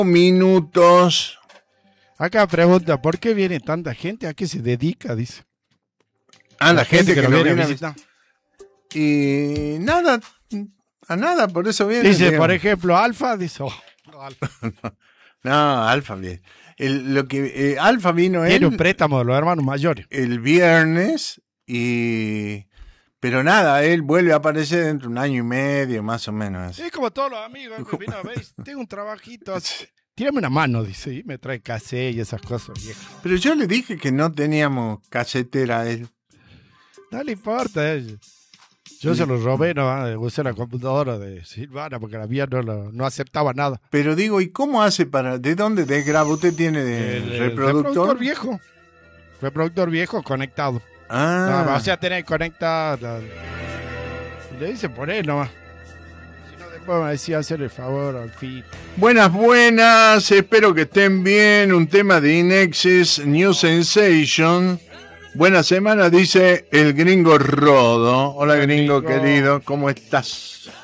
Minutos. Acá pregunta, ¿por qué viene tanta gente? ¿A qué se dedica? Dice. La gente que lo lo viene a viene a visitar. Y nada, a nada, por eso viene. Dice, digamos. por ejemplo, Alfa, dice, Alfa. No, Alfa bien. Alfa vino Tiene un él préstamo de los hermanos mayores. el viernes pero nada, él vuelve a aparecer dentro de un año y medio, más o menos. Es como todos los amigos, me vino a ver, tengo un trabajito, tírame una mano, dice, y me trae cassette y esas cosas viejas. Pero yo le dije que no teníamos casetera a él. No le importa. Yo se lo robé, no, usé la computadora de Silvana porque la mía no aceptaba nada. Pero digo, ¿y cómo hace ¿de dónde desgraba? ¿Usted tiene El reproductor? viejo. Reproductor viejo conectado. Ah. No, o sea, tener conectado. Le dice poner nomás. Si no, después me decía hacer el favor al fin. Buenas, espero que estén bien. Un tema de Inexis, New Sensation. Buena semana, dice el gringo Rodo. Hola, gringo querido, ¿cómo estás?